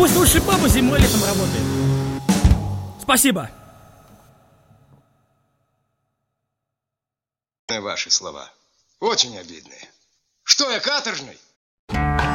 Пусть лучше папа зимой летом работает. Спасибо. Ваши слова очень обидные. Что я, каторжный?